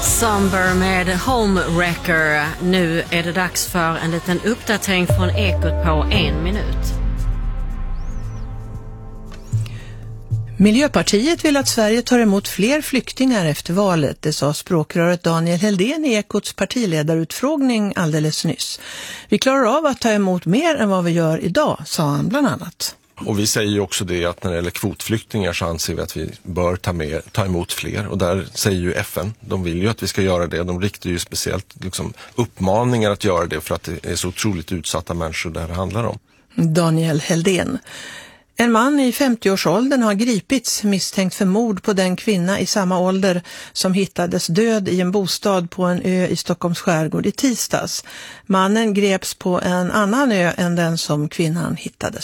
Somber med Homewrecker. Nu är det dags för en liten uppdatering från Ekot på 1 minut. Miljöpartiet vill att Sverige tar emot fler flyktingar efter valet. Det sa språkröret Daniel Heldén i Ekots partiledarutfrågning alldeles nyss. Vi klarar av att ta emot mer än vad vi gör idag, sa han bland annat. Och vi säger ju också det att när det gäller kvotflyktingar så anser vi att vi bör ta emot fler. Och där säger ju FN, de vill ju att vi ska göra det. De riktar ju speciellt uppmaningar att göra det för att det är så otroligt utsatta människor det här handlar om. Daniel Heldén. En man i 50-årsåldern har gripits misstänkt för mord på den kvinna i samma ålder som hittades död i en bostad på en ö i Stockholms skärgård i tisdags. Mannen greps på en annan ö än den som kvinnan hittades